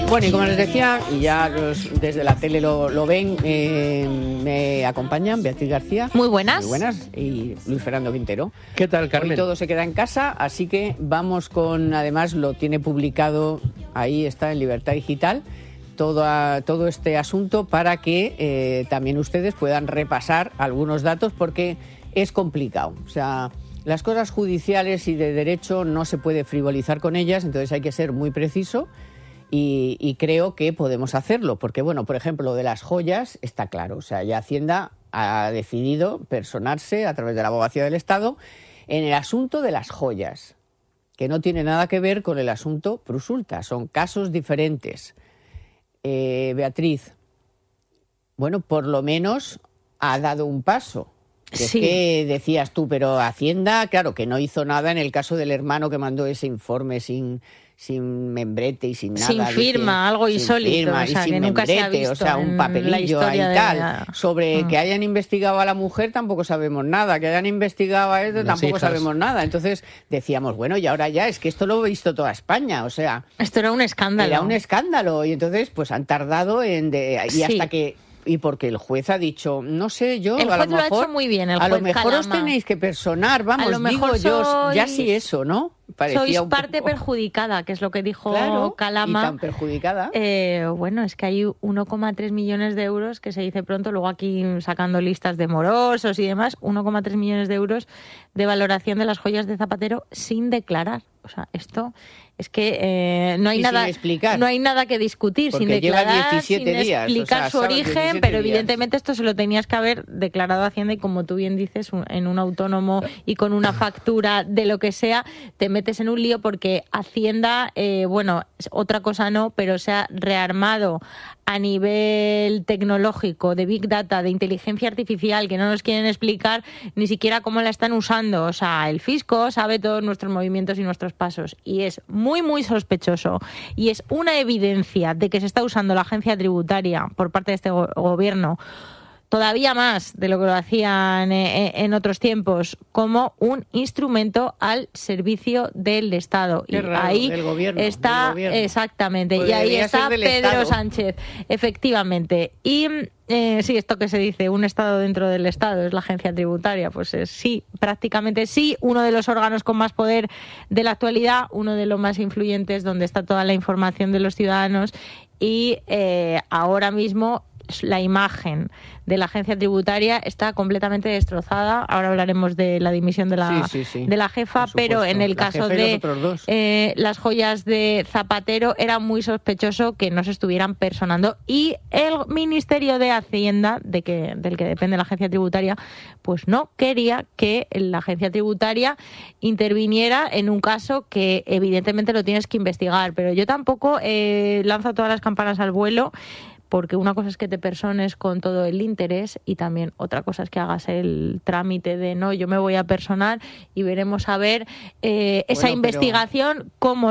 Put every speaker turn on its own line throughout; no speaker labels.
Bueno, y como les decía, y ya desde la tele lo ven, me acompañan Beatriz García.
Muy buenas.
Muy buenas. Y Luis Fernando Quintero.
¿Qué tal, Carmen?
Hoy todo se queda en casa, así que vamos con, además lo tiene publicado, ahí está en Libertad Digital, todo este asunto para que también ustedes puedan repasar algunos datos, porque es complicado. O sea, las cosas judiciales y de derecho no se puede frivolizar con ellas, entonces hay que ser muy preciso. Y creo que podemos hacerlo, porque, bueno, por ejemplo, lo de las joyas está claro. O sea, ya Hacienda ha decidido personarse a través de la Abogacía del Estado en el asunto de las joyas, que no tiene nada que ver con el asunto Prosulta. Son casos diferentes. Beatriz, bueno, por lo menos ha dado un paso. Que sí. Es que decías tú, pero Hacienda, claro, que no hizo nada en el caso del hermano que mandó ese informe sin membrete y sin nada.
Sin firma, algo insólito.
Firma,
o sea,
y sin
que nunca
membrete,
se ha visto,
o sea, un papelillo ahí tal. Sobre que hayan investigado a la mujer tampoco sabemos nada, que hayan investigado a él tampoco sabemos nada. Entonces decíamos, bueno, y ahora ya, es que esto lo ha visto toda España, o sea...
Esto era un escándalo.
Era un escándalo, y entonces pues han tardado hasta que... Y porque el juez ha dicho, no sé, yo
el
a lo
juez lo ha hecho muy bien, el juez
a lo mejor
Calama.
Os tenéis que personar, vamos,
a lo mejor
digo yo, ya sí eso, ¿no? Parecía
sois
un
parte
poco...
perjudicada, que es lo que dijo
Y
Calama.
tan perjudicada.
Bueno, es que hay 1,3 millones de euros, que se dice pronto, luego aquí sacando listas de morosos y demás, 1,3 millones de euros de valoración de las joyas de Zapatero sin declarar. O sea, esto es que no hay nada que discutir.
Porque
sin declarar,
17
sin explicar su origen, pero evidentemente esto se lo tenías que haber declarado a Hacienda, y como tú bien dices, en un autónomo y con una factura de lo que sea, te metes en un lío, porque Hacienda, bueno, otra cosa no, pero se ha rearmado a nivel tecnológico, de Big Data, de inteligencia artificial, que no nos quieren explicar ni siquiera cómo la están usando. O sea, el fisco sabe todos nuestros movimientos y nuestros pasos, y es muy, muy sospechoso. Y es una evidencia de que se está usando la agencia tributaria por parte de este gobierno, todavía más de lo que lo hacían en otros tiempos, como un instrumento al servicio del Estado.
Qué
y
raro,
ahí
del gobierno,
está,
del gobierno.
Exactamente,
pues
y ahí está
Pedro
Estado. Sánchez, efectivamente. Y sí, esto que se dice, un Estado dentro del Estado, es la agencia tributaria, pues sí, prácticamente sí, uno de los órganos con más poder de la actualidad, uno de los más influyentes, donde está toda la información de los ciudadanos, y ahora mismo la imagen de la agencia tributaria está completamente destrozada. Ahora hablaremos de la dimisión de la jefa, pero en el caso de las joyas de Zapatero era muy sospechoso que no se estuvieran personando, y el Ministerio de Hacienda, del que depende la agencia tributaria, pues no quería que la agencia tributaria interviniera en un caso que evidentemente lo tienes que investigar. Pero yo tampoco lanzo todas las campanas al vuelo, porque una cosa es que te persones con todo el interés, y también otra cosa es que hagas el trámite de no, yo me voy a personar, y veremos a ver esa investigación cómo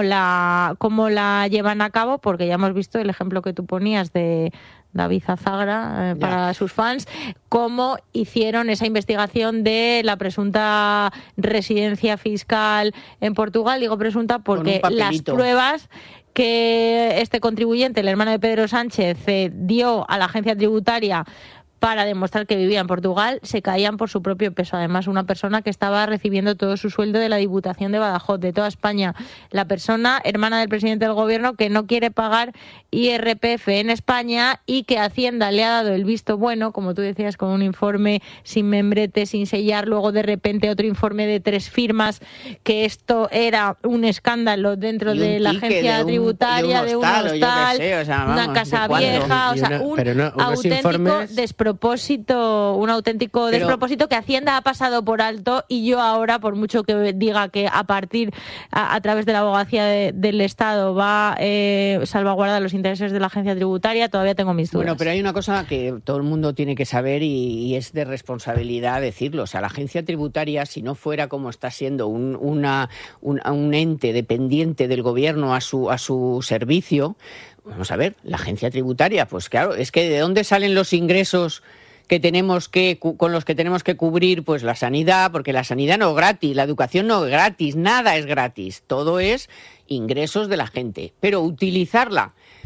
la llevan a cabo, porque ya hemos visto el ejemplo que tú ponías de David Azagra para sus fans, cómo hicieron esa investigación de la presunta residencia fiscal en Portugal. Digo presunta porque las pruebas que este contribuyente, el hermano de Pedro Sánchez, dio a la agencia tributaria para demostrar que vivía en Portugal, se caían por su propio peso. Además, una persona que estaba recibiendo todo su sueldo de la Diputación de Badajoz, de toda España. La persona, hermana del presidente del gobierno, que no quiere pagar IRPF en España, y que Hacienda le ha dado el visto bueno, como tú decías, con un informe sin membrete, sin sellar, luego de repente otro informe de 3 firmas, que esto era un escándalo dentro de la agencia tributaria, de un hostal, una casa vieja, o sea, un auténtico despropósito que Hacienda ha pasado por alto. Y yo ahora, por mucho que diga que a través de la abogacía del Estado va a salvaguardar los intereses de la agencia tributaria, todavía tengo mis dudas.
Bueno, pero hay una cosa que todo el mundo tiene que saber, y es de responsabilidad decirlo. O sea, la agencia tributaria, si no fuera como está siendo un ente dependiente del gobierno a su servicio, vamos a ver, la agencia tributaria, pues claro, es que ¿de dónde salen los ingresos con los que tenemos que cubrir pues la sanidad? Porque la sanidad no es gratis, la educación no es gratis, nada es gratis, todo es ingresos de la gente. Pero utilizarla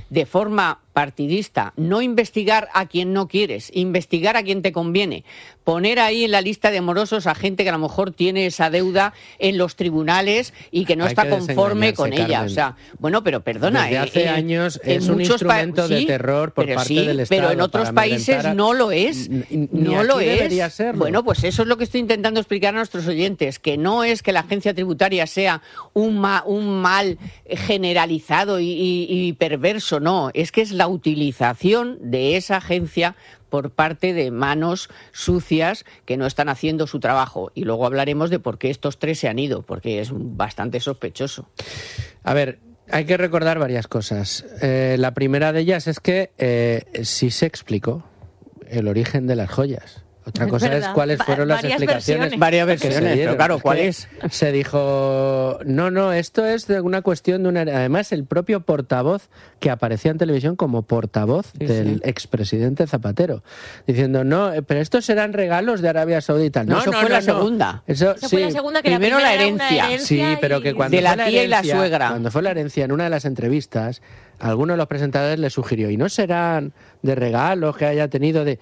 de forma partidista, no investigar a quien no quieres, investigar a quien te conviene, poner ahí en la lista de morosos a gente que a lo mejor tiene esa deuda en los tribunales y que no está conforme con ella.
Carmen.
O sea, bueno, pero perdona.
Desde hace años es un instrumento de terror por parte del Estado.
Pero en otros países no lo es. No lo es.
Debería serlo.
Bueno, pues eso es lo que estoy intentando explicar a nuestros oyentes, que no es que la agencia tributaria sea un mal generalizado y perverso, no, es que es la utilización de esa agencia por parte de manos sucias que no están haciendo su trabajo. Y luego hablaremos de por qué estos 3 se han ido, porque es bastante sospechoso.
A ver, hay que recordar varias cosas. La primera de ellas es que sí se explicó el origen de las joyas. Otra cosa es cuáles fueron las explicaciones.
Varias versiones, pero claro, ¿cuál es?
Se dijo, no, esto es de una cuestión de una... Además, el propio portavoz que aparecía en televisión como portavoz del expresidente Zapatero, diciendo, no, pero estos serán regalos de Arabia Saudita.
No, eso fue la segunda.
Eso
fue la segunda, que
primero la herencia.
Sí, pero que cuando
de la tía y la suegra.
Cuando fue la herencia, en una de las entrevistas, alguno de los presentadores le sugirió, ¿y no serán de regalos que haya tenido de...?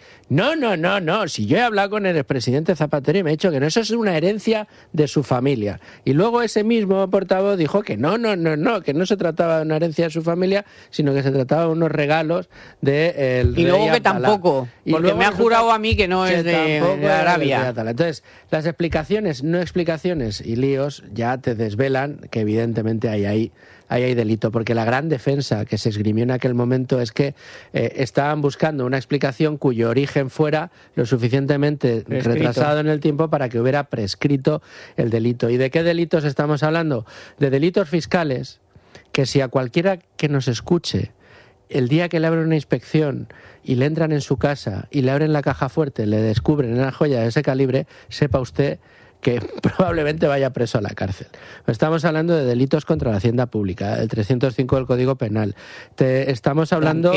No, si yo he hablado con el expresidente Zapatero y me ha dicho que no, eso es una herencia de su familia. Y luego ese mismo portavoz dijo que no, que no se trataba de una herencia de su familia, sino que se trataba de unos regalos del rey
Y luego que
Abdalá.
Tampoco, porque me ha jurado a mí que no es de Arabia.
Entonces, las explicaciones, no explicaciones y líos ya te desvelan que evidentemente hay delito, porque la gran defensa que se esgrimió en aquel momento es que estaban buscando una explicación cuyo origen fuera lo suficientemente retrasado en el tiempo para que hubiera prescrito el delito. ¿Y de qué delitos estamos hablando? De delitos fiscales, que si a cualquiera que nos escuche, el día que le abren una inspección y le entran en su casa y le abren la caja fuerte, le descubren una joya de ese calibre, sepa usted que probablemente vaya preso a la cárcel. Estamos hablando de delitos contra la hacienda pública, el 305 del Código Penal. Estamos hablando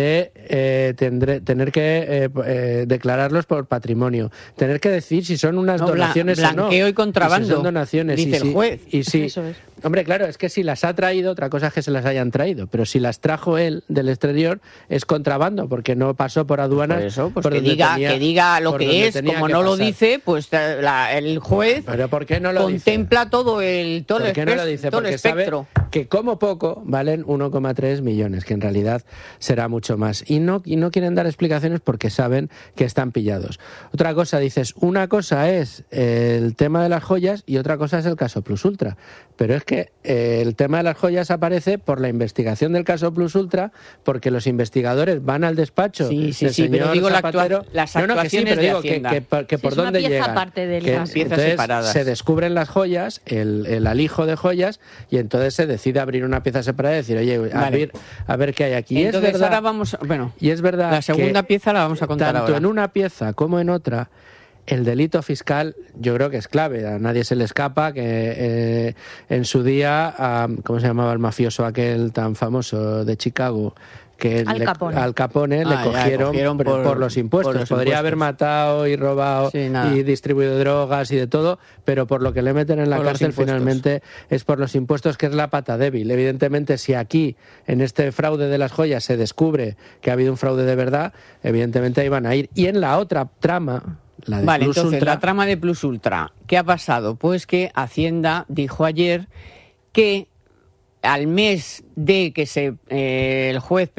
de tener que declararlos por patrimonio, tener que decir si son unas donaciones o no.
Blanqueo y contrabando.
Si son donaciones.
Dice el juez.
Y si,
Eso es.
Hombre, claro, es que si las ha traído, otra cosa es que se las hayan traído, pero si las trajo él del exterior es contrabando, porque no pasó por aduanas.
Por eso, pues
por
que diga lo que es, como no lo dice, pues el juez
¿pero por qué no lo
contempla
dice?
todo el
¿Por qué no lo dice?
todo el
Porque
espectro.
sabe que como poco valen 1,3 millones, que en realidad será mucho más. Y no quieren dar explicaciones porque saben que están pillados. Otra cosa, dices, una cosa es el tema de las joyas y otra cosa es el caso Plus Ultra. Pero es que el tema de las joyas aparece por la investigación del caso Plus Ultra, porque los investigadores van al despacho del señor
pero digo
Zapatero.
las actuaciones
pero digo
de Hacienda.
que por dónde llegan.
Es una pieza aparte del caso.
Piezas separadas.
Se descubren las joyas, el alijo de joyas, y entonces se decide abrir una pieza separada y decir, oye, a ver qué hay aquí.
Entonces
es verdad,
ahora vamos,
y es verdad
la segunda pieza la vamos a contar
tanto
ahora.
en una pieza como en otra, el delito fiscal yo creo que es clave. A nadie se le escapa que en su día, ¿cómo se llamaba el mafioso aquel tan famoso de Chicago? Que Al Capone le cogieron por los impuestos. Podría haber matado y robado y distribuido drogas y de todo, pero por lo que le meten en la cárcel finalmente es por los impuestos, que es la pata débil. Evidentemente, si aquí, en este fraude de las joyas, se descubre que ha habido un fraude de verdad, evidentemente ahí van a ir. Y en la otra trama, la de Plus Ultra,
la trama de Plus Ultra, ¿qué ha pasado? Pues que Hacienda dijo ayer que al mes de que el juez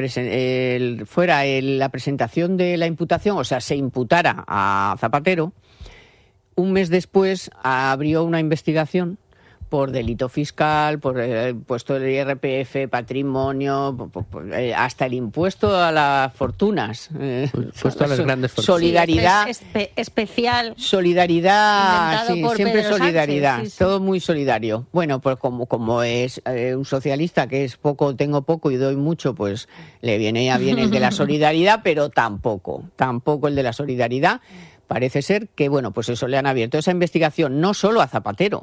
fuera la presentación de la imputación, o sea, se imputara a Zapatero, un mes después abrió una investigación por delito fiscal, por impuesto del IRPF, patrimonio, hasta el impuesto a las fortunas.
Impuesto a las grandes fortunas.
Solidaridad.
Especial.
Solidaridad, sí, siempre
Pedro
solidaridad.
Sánchez, sí.
Todo muy solidario. Bueno, pues como es un socialista que es poco, tengo poco y doy mucho, pues le viene a bien el de la solidaridad, pero tampoco el de la solidaridad. Parece ser que, bueno, pues eso, le han abierto esa investigación no solo a Zapatero,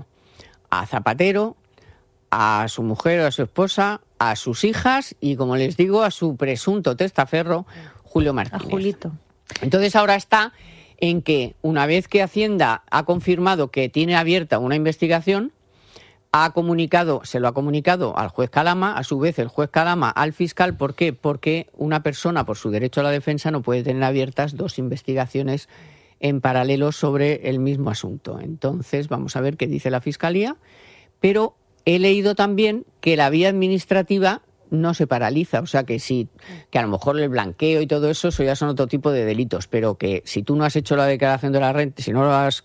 a su mujer, a su esposa, a sus hijas y, como les digo, a su presunto testaferro, Julio Martínez.
A Julito.
Entonces ahora está en que, una vez que Hacienda ha confirmado que tiene abierta una investigación, se lo ha comunicado al juez Calama, a su vez el juez Calama al fiscal. ¿Por qué? Porque una persona, por su derecho a la defensa, no puede tener abiertas 2 investigaciones en paralelo sobre el mismo asunto. Entonces, vamos a ver qué dice la Fiscalía, pero he leído también que la vía administrativa no se paraliza, o sea que a lo mejor el blanqueo y todo eso ya son otro tipo de delitos, pero que si tú no has hecho la declaración de la renta, si no lo has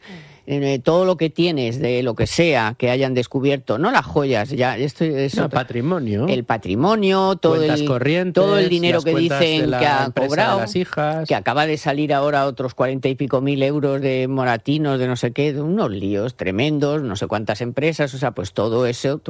todo lo que tienes de lo que sea que hayan descubierto, no las joyas, ya esto es
patrimonio,
el patrimonio, todo el dinero que dicen que ha cobrado,
las hijas,
que acaba de salir ahora otros 40 y pico mil euros de moratinos, de no sé qué, de unos líos tremendos, no sé cuántas empresas, o sea, pues todo eso,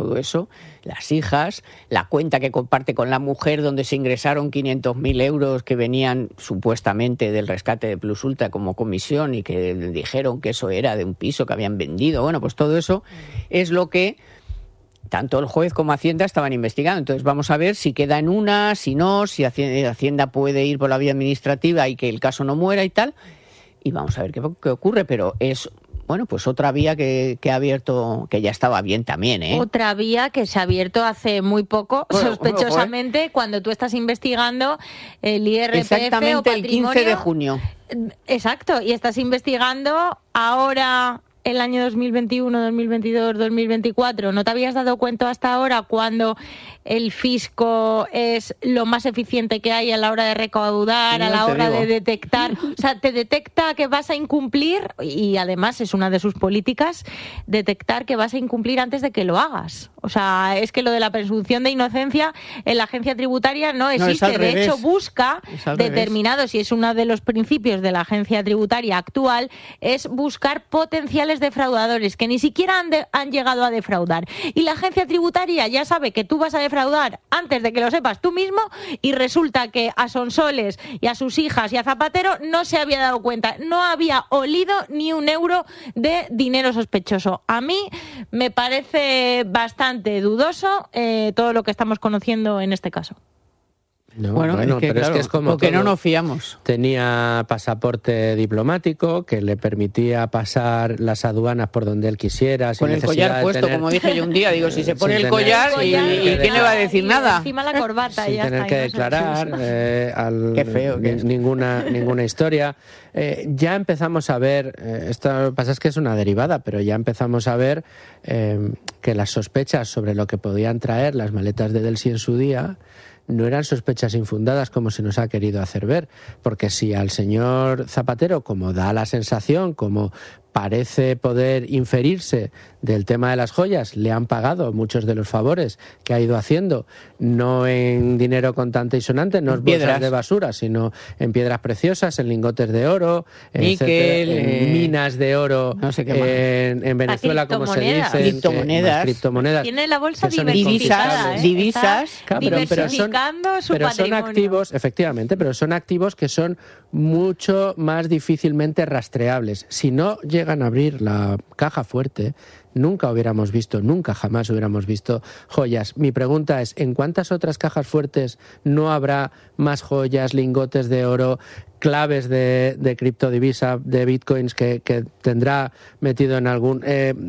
las hijas, la cuenta que comparte con la mujer donde se ingresaron 500.000 euros que venían supuestamente del rescate de Plus Ultra como comisión y que dijeron que eso era de un piso que habían vendido. Bueno, pues todo eso es lo que tanto el juez como Hacienda estaban investigando. Entonces vamos a ver si queda en una, si no, si Hacienda puede ir por la vía administrativa y que el caso no muera y tal. Y vamos a ver qué ocurre, pero es... Bueno, pues otra vía que ha abierto, que ya estaba bien también, ¿eh?
Otra vía que se ha abierto hace muy poco, sospechosamente, cuando tú estás investigando el IRPF
exactamente
o patrimonio.
El 15 de junio.
Exacto, y estás investigando ahora el año 2021, 2022, 2024. ¿No te habías dado cuenta hasta ahora cuando el fisco es lo más eficiente que hay a la hora de recaudar, a la hora de detectar? O sea, te detecta que vas a incumplir y además es una de sus políticas, detectar que vas a incumplir antes de que lo hagas. O sea, es que lo de la presunción de inocencia en la agencia tributaria no existe. De hecho, busca determinados, y es uno de los principios de la agencia tributaria actual, es buscar potenciales defraudadores que ni siquiera han llegado a defraudar. Y la agencia tributaria ya sabe que tú vas a defraudar antes de que lo sepas tú mismo, y resulta que a Sonsoles y a sus hijas y a Zapatero no se había dado cuenta, no había olido ni un euro de dinero sospechoso. A mí me parece bastante dudoso todo lo que estamos conociendo en este caso.
No, bueno, es que, claro, es como
porque no nos fiamos.
Tenía pasaporte diplomático que le permitía pasar las aduanas por donde él quisiera.
Con el collar puesto, como dije yo un día, digo, si se pone el collar, ¿y quién le va a decir nada?
Encima la corbata
sin
ya
tener
está,
que declarar
Qué feo que es.
ninguna historia. Ya empezamos a ver, esto lo que pasa es que es una derivada, pero ya empezamos a ver que las sospechas sobre lo que podían traer las maletas de Delcy en su día no eran sospechas infundadas como se nos ha querido hacer ver, porque si al señor Zapatero, como da la sensación, como parece poder inferirse del tema de las joyas, le han pagado muchos de los favores que ha ido haciendo, no en dinero contante y sonante, no en bolsas de basura, sino en piedras preciosas, en lingotes de oro,
níquel,
en minas de oro,
no sé qué
en Venezuela, como se dice,
criptomonedas.
Tiene la bolsa
diversificada, divisas,
pero son activos, efectivamente, pero son activos que son mucho más difícilmente rastreables. Si no llegan a abrir la caja fuerte, nunca jamás hubiéramos visto joyas. Mi pregunta es, ¿en cuántas otras cajas fuertes no habrá más joyas, lingotes de oro, claves de criptodivisa, de bitcoins que tendrá metido en algún,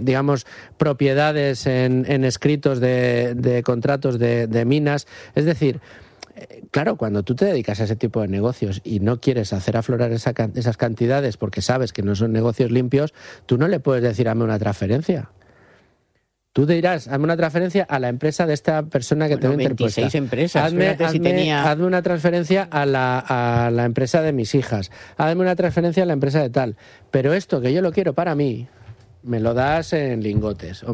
propiedades en escritos de contratos de minas? Es decir, claro, cuando tú te dedicas a ese tipo de negocios y no quieres hacer aflorar esas cantidades porque sabes que no son negocios limpios, tú no le puedes decir hazme una transferencia. Tú te dirás, hazme una transferencia a la empresa de esta persona que tengo interpuesta.
26 empresas.
Hazme una transferencia a la empresa de mis hijas. Hazme una transferencia a la empresa de tal. Pero esto que yo lo quiero para mí, me lo das en lingotes.